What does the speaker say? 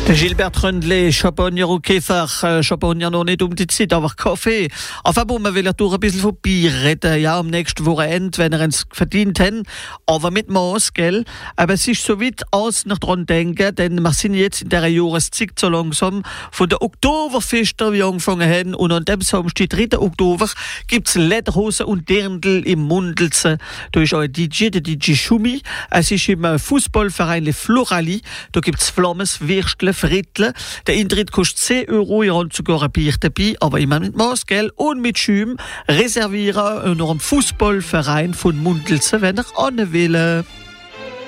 Gilbert Tröndle, Champagne Käfer, Champagne noch nicht die Zeit, aber Kaffee. Enfin bon, man will ja durch ein bisschen vorbeireden, ja, am nächsten Wochenende, wenn es verdient haben, aber mit Maß, gell? Aber es ist so weit aus noch dran denken, denn wir sind jetzt in der Jahreszeit so langsam von der Oktoberfeste, wie wir angefangen haben, und an dem Samstag, 3. Oktober, gibt's Lederhosen und Dirndl im Mundelsen. Da ist auch ein DJ, der DJ Schumi. Es ist im Fußballverein Le Florali. Da gibt's Flammes, Würstle, Frittle. Der Eintritt kostet 10 €, ihr habt sogar ein Bier dabei, aber immer mit Maß, gell? Und mit Schüm reservieren noch am Fußballverein von Mundelsen, wenn ihr anwählen.